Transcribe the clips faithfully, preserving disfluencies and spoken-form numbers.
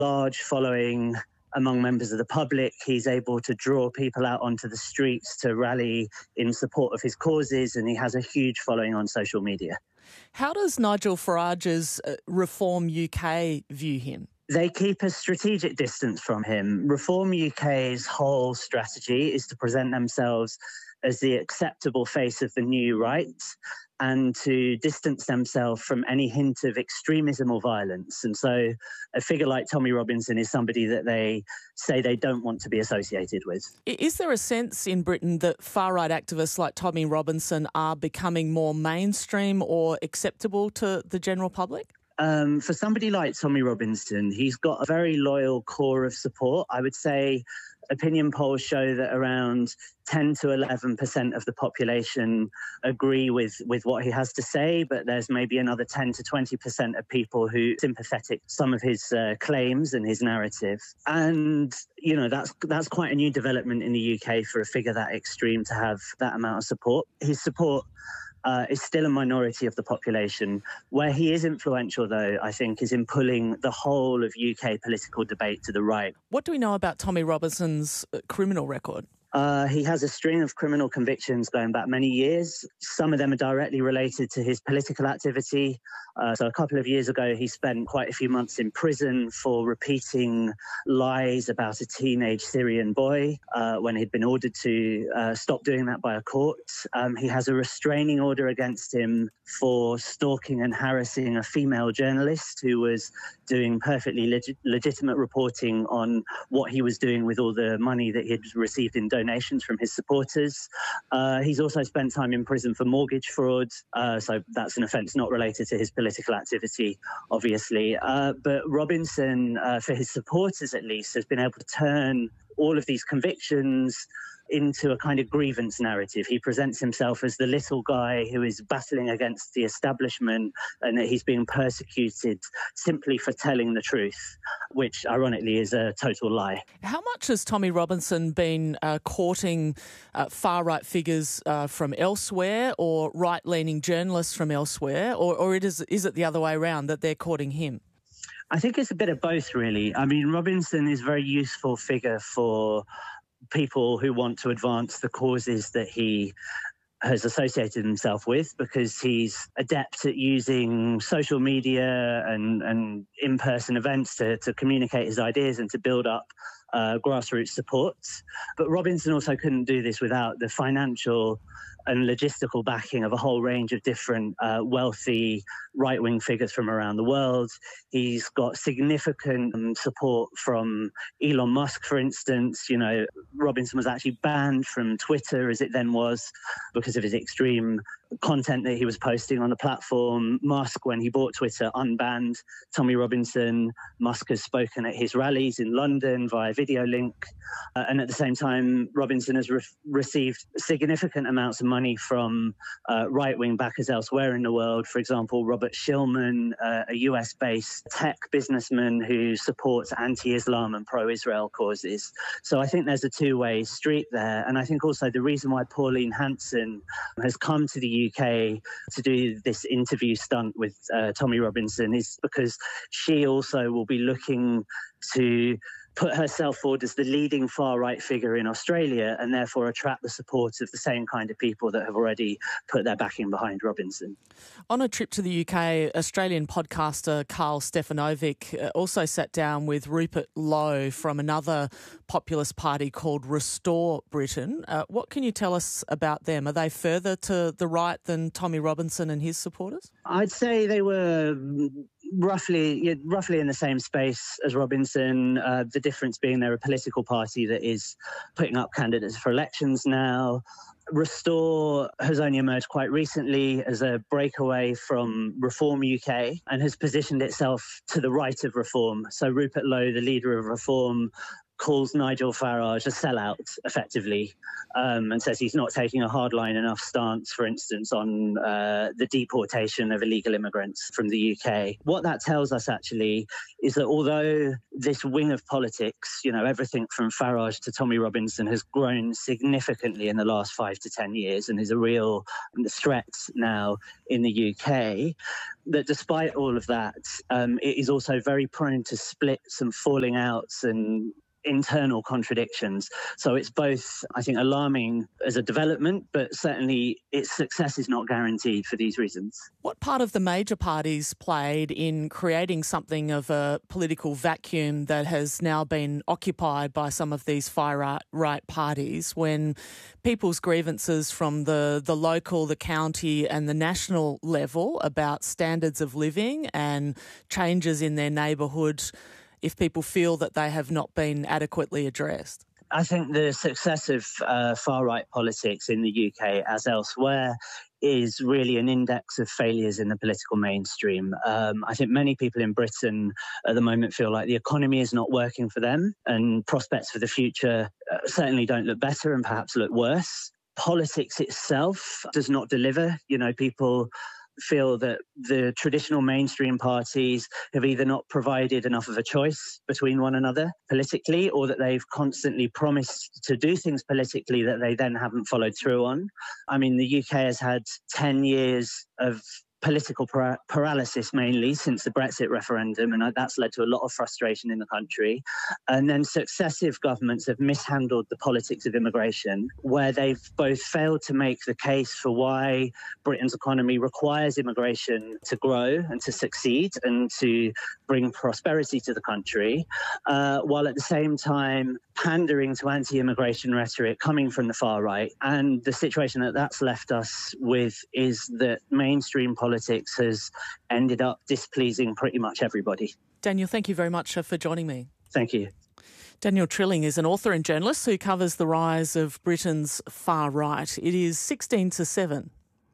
large following among members of the public. He's able to draw people out onto the streets to rally in support of his causes, and he has a huge following on social media. How does Nigel Farage's uh, Reform U K view him? They keep a strategic distance from him. Reform U K's whole strategy is to present themselves as the acceptable face of the new right and to distance themselves from any hint of extremism or violence. And so a figure like Tommy Robinson is somebody that they say they don't want to be associated with. Is there a sense in Britain that far-right activists like Tommy Robinson are becoming more mainstream or acceptable to the general public? Um, for somebody like Tommy Robinson, he's got a very loyal core of support. I would say opinion polls show that around ten to eleven percent of the population agree with, with what he has to say, but there's maybe another ten to twenty percent of people who are sympathetic to some of his uh, claims and his narrative. And, you know, that's that's quite a new development in the U K for a figure that extreme to have that amount of support. His support Uh, is still a minority of the population. Where he is influential, though, I think, is in pulling the whole of U K political debate to the right. What do we know about Tommy Robinson's criminal record? Uh, he has a string of criminal convictions going back many years. Some of them are directly related to his political activity. Uh, so a couple of years ago, he spent quite a few months in prison for repeating lies about a teenage Syrian boy uh, when he'd been ordered to uh, stop doing that by a court. Um, he has a restraining order against him for stalking and harassing a female journalist who was doing perfectly leg- legitimate reporting on what he was doing with all the money that he'd received in donations from his supporters. Uh, he's also spent time in prison for mortgage fraud, uh, so that's an offence not related to his political activity, obviously. Uh, but Robinson, uh, for his supporters at least, has been able to turn all of these convictions into a kind of grievance narrative. He presents himself as the little guy who is battling against the establishment and that he's being persecuted simply for telling the truth, which ironically is a total lie. How much has Tommy Robinson been uh, courting uh, far-right figures uh, from elsewhere or right-leaning journalists from elsewhere, or, or it is, is it the other way around that they're courting him? I think it's a bit of both, really. I mean, Robinson is a very useful figure for people who want to advance the causes that he has associated himself with, because he's adept at using social media and, and in-person events to, to communicate his ideas and to build up uh, grassroots support. But Robinson also couldn't do this without the financial and logistical backing of a whole range of different uh, wealthy right-wing figures from around the world. He's got significant um, support from Elon Musk, for instance. You know, Robinson was actually banned from Twitter, as it then was, because of his extreme content that he was posting on the platform. Musk, when he bought Twitter, unbanned Tommy Robinson. Musk has spoken at his rallies in London via video link. Uh, and at the same time, Robinson has re- received significant amounts of money from uh, right-wing backers elsewhere in the world. For example, Robert Shillman, uh, a U S-based tech businessman who supports anti-Islam and pro-Israel causes. So I think there's a two-way street there. And I think also the reason why Pauline Hanson has come to the U K to do this interview stunt with uh, Tommy Robinson is because she also will be looking to put herself forward as the leading far-right figure in Australia and therefore attract the support of the same kind of people that have already put their backing behind Robinson. On a trip to the U K, Australian podcaster Carl Stefanovic also sat down with Rupert Lowe from another populist party called Restore Britain. Uh, what can you tell us about them? Are they further to the right than Tommy Robinson and his supporters? I'd say they were roughly yeah, roughly in the same space as Robinson, uh, the difference being they're a political party that is putting up candidates for elections now. Restore has only emerged quite recently as a breakaway from Reform U K and has positioned itself to the right of Reform. So Rupert Lowe, the leader of Reform, calls Nigel Farage a sellout, effectively, um, and says he's not taking a hardline enough stance, for instance, on uh, the deportation of illegal immigrants from the U K. What that tells us, actually, is that although this wing of politics, you know, everything from Farage to Tommy Robinson, has grown significantly in the last five to ten years and is a real threat now in the U K, that despite all of that, um, it is also very prone to splits and falling outs and internal contradictions. So it's both, I think, alarming as a development, but certainly its success is not guaranteed for these reasons. What part of the major parties played in creating something of a political vacuum that has now been occupied by some of these far-right parties, when people's grievances from the, the local, the county and the national level about standards of living and changes in their neighbourhood, if people feel that they have not been adequately addressed? I think the success of uh, far-right politics in the U K, as elsewhere, is really an index of failures in the political mainstream. Um, I think many people in Britain at the moment feel like the economy is not working for them, and prospects for the future uh, certainly don't look better and perhaps look worse. Politics itself does not deliver. You know, people feel that the traditional mainstream parties have either not provided enough of a choice between one another politically, or that they've constantly promised to do things politically that they then haven't followed through on. I mean, the U K has had ten years of political para- paralysis, mainly since the Brexit referendum, and that's led to a lot of frustration in the country. And then successive governments have mishandled the politics of immigration, where they've both failed to make the case for why Britain's economy requires immigration to grow and to succeed and to bring prosperity to the country, uh, while at the same time pandering to anti-immigration rhetoric coming from the far right. And the situation that that's left us with is that mainstream politics Politics has ended up displeasing pretty much everybody. Daniel, thank you very much for joining me. Thank you. Daniel Trilling is an author and journalist who covers the rise of Britain's far right. It is sixteen to seven.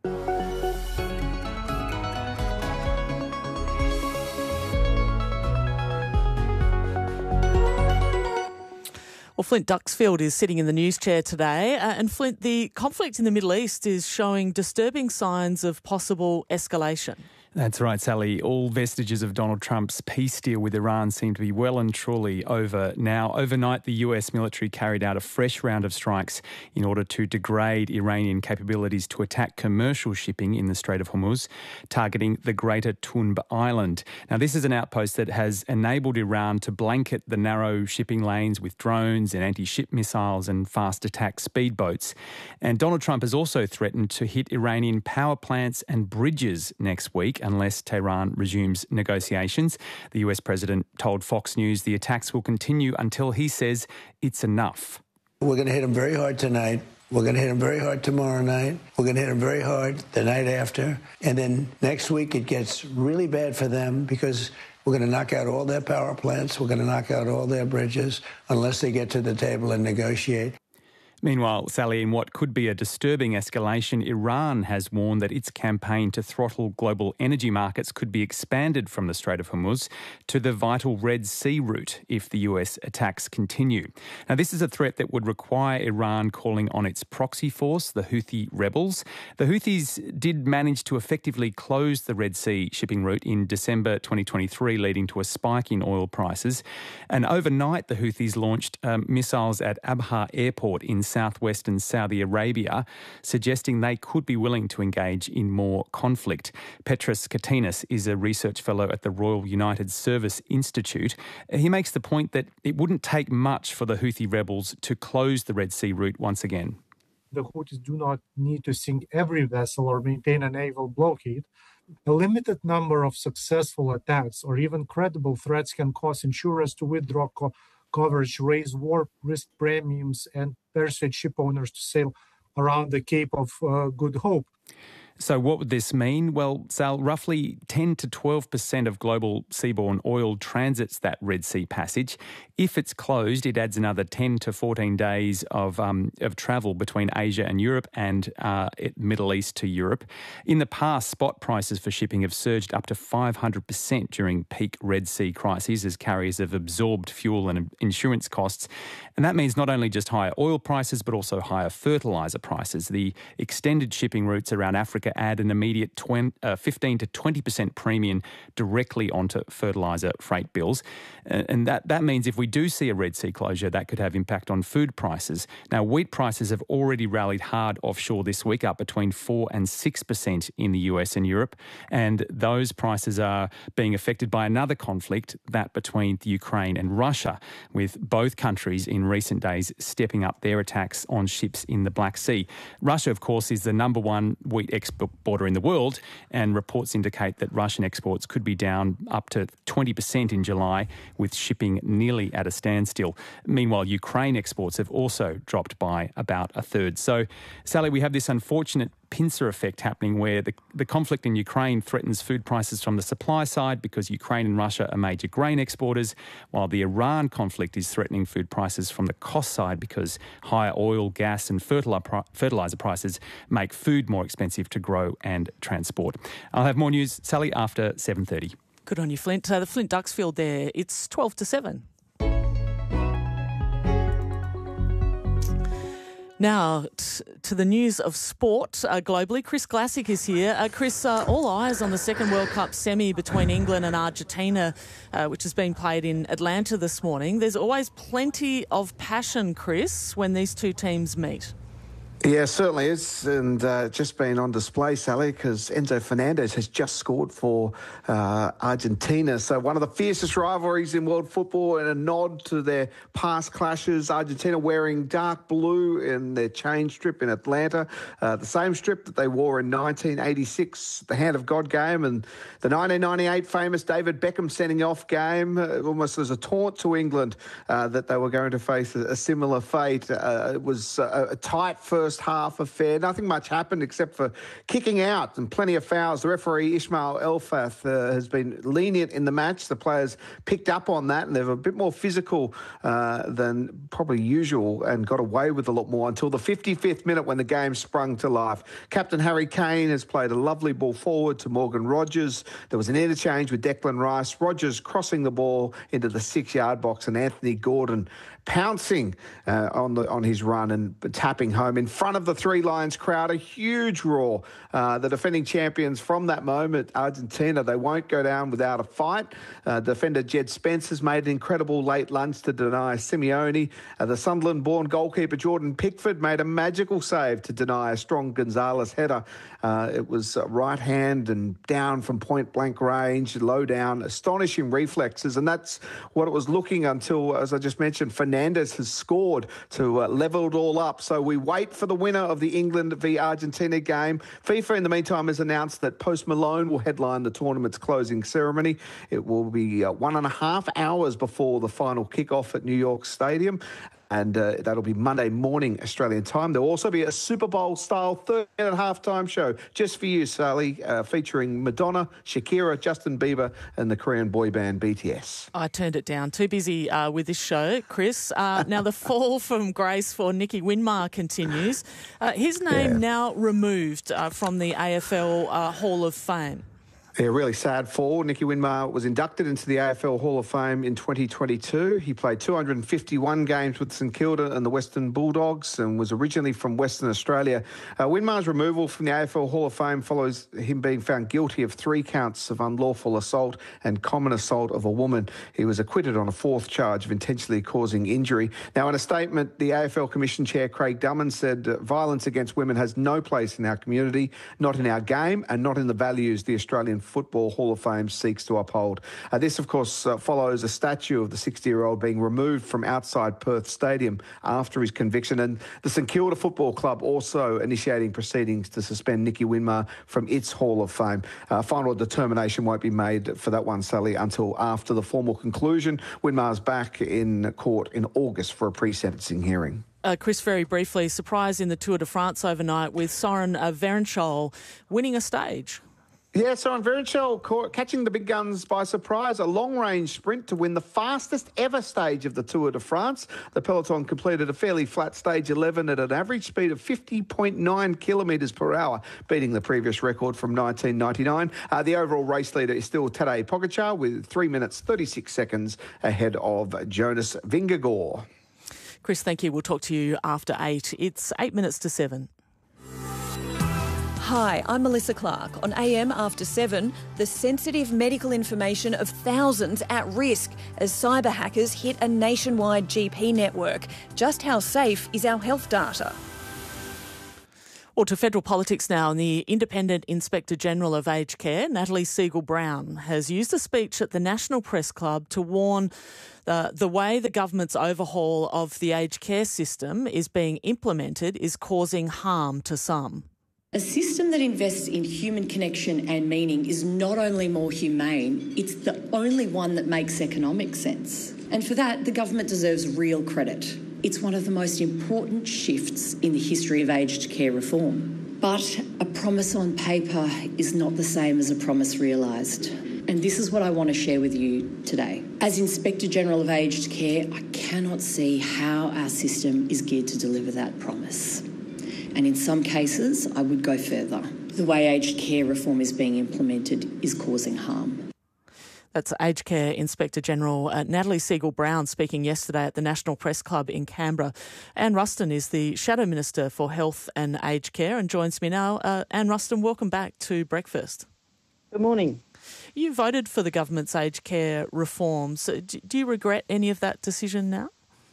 Well, Flint Duxfield is sitting in the news chair today. Uh, and Flint, the conflict in the Middle East is showing disturbing signs of possible escalation. That's right, Sally. All vestiges of Donald Trump's peace deal with Iran seem to be well and truly over now. Overnight, the U S military carried out a fresh round of strikes in order to degrade Iranian capabilities to attack commercial shipping in the Strait of Hormuz, targeting the Greater Tunb Island. Now, this is an outpost that has enabled Iran to blanket the narrow shipping lanes with drones and anti-ship missiles and fast attack speedboats. And Donald Trump has also threatened to hit Iranian power plants and bridges next week unless Tehran resumes negotiations. The U S president told Fox News the attacks will continue until he says it's enough. We're going to hit them very hard tonight. We're going to hit them very hard tomorrow night. We're going to hit them very hard the night after. And then next week it gets really bad for them because we're going to knock out all their power plants. We're going to knock out all their bridges unless they get to the table and negotiate. Meanwhile, Sally, in what could be a disturbing escalation, Iran has warned that its campaign to throttle global energy markets could be expanded from the Strait of Hormuz to the vital Red Sea route if the U S attacks continue. Now, this is a threat that would require Iran calling on its proxy force, the Houthi rebels. The Houthis did manage to effectively close the Red Sea shipping route in December twenty twenty-three, leading to a spike in oil prices. And overnight, the Houthis launched um, missiles at Abha Airport in southwestern Saudi Arabia, suggesting they could be willing to engage in more conflict. Petros Katinas is a research fellow at the Royal United Service Institute. He makes the point that it wouldn't take much for the Houthi rebels to close the Red Sea route once again. The Houthis do not need to sink every vessel or maintain a naval blockade. A limited number of successful attacks or even credible threats can cause insurers to withdraw co- coverage, raise war risk premiums, and persuade ship owners to sail around the Cape of uh, Good Hope. So what would this mean? Well, Sal, roughly ten to twelve percent of global seaborne oil transits that Red Sea passage. If it's closed, it adds another ten to fourteen days of um, of travel between Asia and Europe and uh, Middle East to Europe. In the past, spot prices for shipping have surged up to five hundred percent during peak Red Sea crises as carriers have absorbed fuel and insurance costs. And that means not only just higher oil prices, but also higher fertiliser prices. The extended shipping routes around Africa add an immediate twenty, uh, fifteen to twenty percent premium directly onto fertiliser freight bills. Uh, and that, that means if we do see a Red Sea closure, that could have impact on food prices. Now, wheat prices have already rallied hard offshore this week, up between four and six percent in the U S and Europe. And those prices are being affected by another conflict, that between Ukraine and Russia, with both countries in recent days stepping up their attacks on ships in the Black Sea. Russia, of course, is the number one wheat exporter in the world, and reports indicate that Russian exports could be down up to twenty percent in July, with shipping nearly at a standstill. Meanwhile, Ukraine exports have also dropped by about a third. So, Sally, we have this unfortunate pincer effect happening where the, the conflict in Ukraine threatens food prices from the supply side because Ukraine and Russia are major grain exporters, while the Iran conflict is threatening food prices from the cost side because higher oil, gas and fertiliser prices make food more expensive to grow and transport. I'll have more news, Sally, after seven thirty. Good on you, Flint. Uh, the Flint Duxfield there, it's twelve to seven. Now, t- to the news of sport uh, globally. Chris Glassick is here. Uh, Chris, uh, all eyes on the second World Cup semi between England and Argentina, uh, which has been played in Atlanta this morning. There's always plenty of passion, Chris, when these two teams meet. Yeah, certainly is, and uh, just been on display, Sally, because Enzo Fernandez has just scored for uh, Argentina. So one of the fiercest rivalries in world football, and a nod to their past clashes. Argentina wearing dark blue in their chain strip in Atlanta, uh, the same strip that they wore in nineteen eighty-six, the Hand of God game, and the nineteen ninety-eight famous David Beckham sending off game, uh, almost as a taunt to England uh, that they were going to face a, a similar fate. Uh, it was a, a tight first First half affair. Nothing much happened except for kicking out and plenty of fouls. The referee, Ismail Elfath, uh, has been lenient in the match. The players picked up on that and they're a bit more physical uh, than probably usual and got away with a lot more until the fifty-fifth minute when the game sprung to life. Captain Harry Kane has played a lovely ball forward to Morgan Rogers. There was an interchange with Declan Rice. Rogers crossing the ball into the six-yard box and Anthony Gordon pouncing uh, on the on his run and tapping home in front of the Three Lions crowd. A huge roar. Uh, the defending champions from that moment, Argentina, they won't go down without a fight. Uh, defender Jed Spence has made an incredible late lunge to deny Simeone. Uh, the Sunderland-born goalkeeper Jordan Pickford made a magical save to deny a strong Gonzalez header. Uh, it was uh, right hand and down from point-blank range, low down, astonishing reflexes, and that's what it was looking until, as I just mentioned, Fernandez has scored to uh, level it all up. So we wait for the winner of the England v Argentina game. FIFA, in the meantime, has announced that Post Malone will headline the tournament's closing ceremony. It will be uh, one and a half hours before the final kickoff at New York Stadium. And uh, that'll be Monday morning Australian time. There'll also be a Super Bowl-style thirty-minute halftime show just for you, Sally, uh, featuring Madonna, Shakira, Justin Bieber and the Korean boy band B T S. I turned it down. Too busy uh, with this show, Chris. Uh, now, the fall from grace for Nicky Winmar continues. Uh, his name yeah. now removed uh, from the A F L uh, Hall of Fame. Yeah, really sad fall. Nicky Winmar was inducted into the A F L Hall of Fame in twenty twenty-two. He played two hundred fifty-one games with St Kilda and the Western Bulldogs and was originally from Western Australia. Uh, Winmar's removal from the A F L Hall of Fame follows him being found guilty of three counts of unlawful assault and common assault of a woman. He was acquitted on a fourth charge of intentionally causing injury. Now, in a statement, the A F L Commission Chair Craig Dumman said uh, violence against women has no place in our community, not in our game and not in the values the Australian Football Hall of Fame seeks to uphold. Uh, this, of course, uh, follows a statue of the sixty-year-old being removed from outside Perth Stadium after his conviction, and the St Kilda Football Club also initiating proceedings to suspend Nicky Winmar from its Hall of Fame. Uh, final determination won't be made for that one, Sally, until after the formal conclusion. Winmar's back in court in August for a pre-sentencing hearing. Uh, Chris, very briefly, surprise in the Tour de France overnight with Soren uh, Verenschol winning a stage. Yeah, Soren Verenschol catching the big guns by surprise. A long-range sprint to win the fastest ever stage of the Tour de France. The peloton completed a fairly flat stage eleven at an average speed of fifty point nine kilometres per hour, beating the previous record from nineteen ninety-nine. Uh, the overall race leader is still Tadej Pogacar with three minutes thirty-six seconds ahead of Jonas Vingegaard. Chris, thank you. We'll talk to you after eight. It's eight minutes to seven. Hi, I'm Melissa Clark. On A M After seven, the sensitive medical information of thousands at risk as cyber hackers hit a nationwide G P network. Just how safe is our health data? Well, to federal politics now, and the Independent Inspector General of Aged Care, Natalie Segal-Brown, has used a speech at the National Press Club to warn uh, the way the government's overhaul of the aged care system is being implemented is causing harm to some. A system that invests in human connection and meaning is not only more humane, it's the only one that makes economic sense. And for that, the government deserves real credit. It's one of the most important shifts in the history of aged care reform. But a promise on paper is not the same as a promise realised. And this is what I want to share with you today. As Inspector General of Aged Care, I cannot see how our system is geared to deliver that promise. And in some cases, I would go further. The way aged care reform is being implemented is causing harm. That's Aged Care Inspector General uh, Natalie Segal-Brown speaking yesterday at the National Press Club in Canberra. Anne Ruston is the Shadow Minister for Health and Aged Care and joins me now. Uh, Anne Ruston, welcome back to Breakfast. Good morning. You voted for the government's aged care reforms. Do you regret any of that decision now?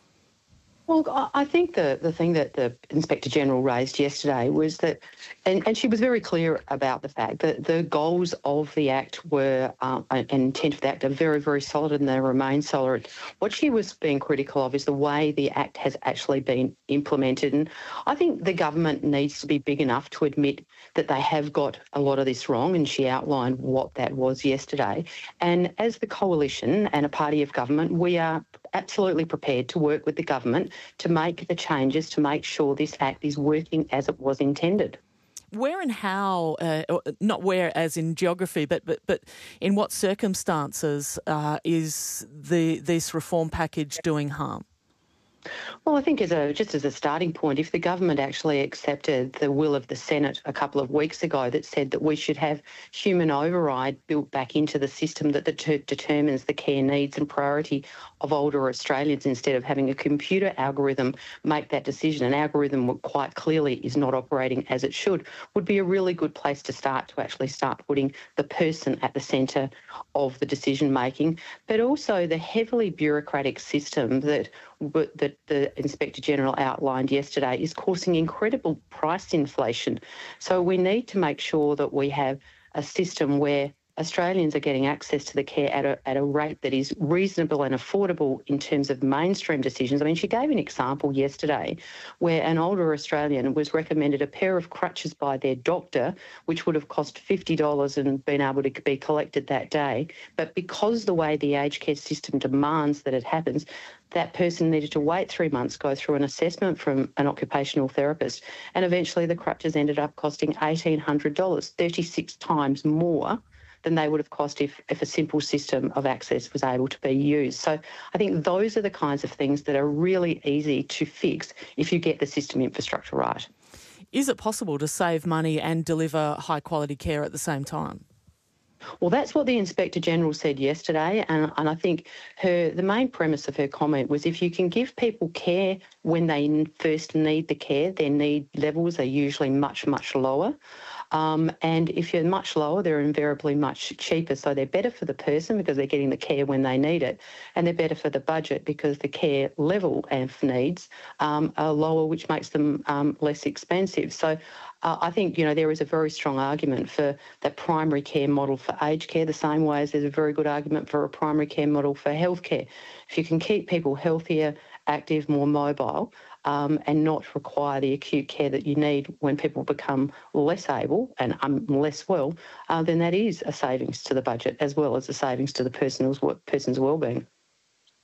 Well, I think the, the thing that the Inspector General raised yesterday was that, and, and she was very clear about the fact that the goals of the Act were, um, and intent of the Act are very, very solid and they remain solid. What she was being critical of is the way the Act has actually been implemented. And I think the government needs to be big enough to admit that they have got a lot of this wrong, and she outlined what that was yesterday. And as the coalition and a party of government, we are absolutely prepared to work with the government to make the changes to make sure this Act is working as it was intended. Where and how, uh, not where as in geography, but but, but in what circumstances uh, is the this reform package doing harm? Well, I think as a just as a starting point, if the government actually accepted the will of the Senate a couple of weeks ago that said that we should have human override built back into the system that det- determines the care needs and priority of older Australians instead of having a computer algorithm make that decision, an algorithm quite clearly is not operating as it should, would be a really good place to start to actually start putting the person at the centre of the decision making, but also the heavily bureaucratic system that that the Inspector General outlined yesterday is causing incredible price inflation. So we need to make sure that we have a system where Australians are getting access to the care at a, at a rate that is reasonable and affordable in terms of mainstream decisions. I mean, she gave an example yesterday where an older Australian was recommended a pair of crutches by their doctor, which would have cost fifty dollars and been able to be collected that day. But because the way the aged care system demands that it happens, that person needed to wait three months, go through an assessment from an occupational therapist, and eventually the crutches ended up costing eighteen hundred dollars, thirty-six times more than they would have cost if, if a simple system of access was able to be used. So I think those are the kinds of things that are really easy to fix if you get the system infrastructure right. Is it possible to save money and deliver high quality care at the same time? Well, that's what the Inspector General said yesterday, and, and I think her the main premise of her comment was if you can give people care when they first need the care, their need levels are usually much, much lower. Um, and if you're much lower, they're invariably much cheaper. So they're better for the person because they're getting the care when they need it, and they're better for the budget because the care level of needs um, are lower, which makes them um, less expensive. So uh, I think, you know, there is a very strong argument for that primary care model for aged care, the same way as there's a very good argument for a primary care model for healthcare. If you can keep people healthier, active, more mobile, Um, and not require the acute care that you need when people become less able and um, less well, uh, then that is a savings to the budget as well as a savings to the person's, person's wellbeing.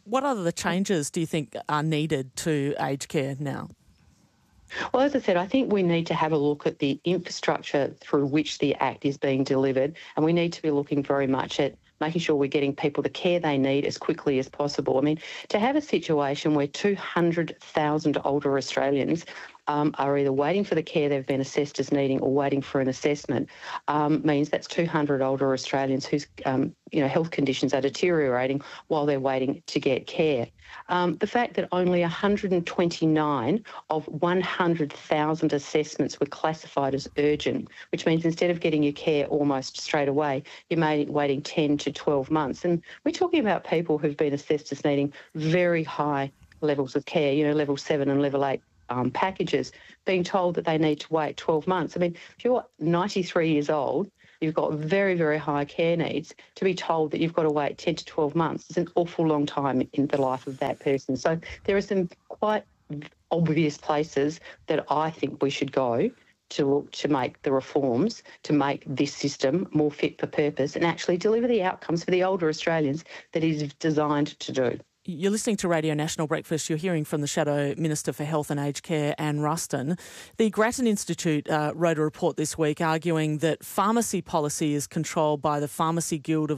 What other changes do you think are needed to aged care now? Well, as I said, I think we need to have a look at the infrastructure through which the Act is being delivered, and we need to be looking very much at making sure we're getting people the care they need as quickly as possible. I mean, to have a situation where two hundred thousand older Australians um, are either waiting for the care they've been assessed as needing or waiting for an assessment um, means that's two hundred older Australians whose um, you know, health conditions are deteriorating while they're waiting to get care. Um, the fact that only one hundred twenty-nine of one hundred thousand assessments were classified as urgent, which means instead of getting your care almost straight away, you're waiting ten to twelve months. And we're talking about people who've been assessed as needing very high levels of care, you know, level seven and level eight um, packages, being told that they need to wait twelve months. I mean, if you're ninety-three years old, you've got very, very high care needs, to be told that you've got to wait ten to twelve months is an awful long time in the life of that person. So there are some quite obvious places that I think we should go to look to make the reforms, to make this system more fit for purpose and actually deliver the outcomes for the older Australians that it is designed to do. You're listening to Radio National Breakfast. You're hearing from the Shadow Minister for Health and Aged Care, Anne Ruston. The Grattan Institute uh, wrote a report this week arguing that pharmacy policy is controlled by the Pharmacy Guild of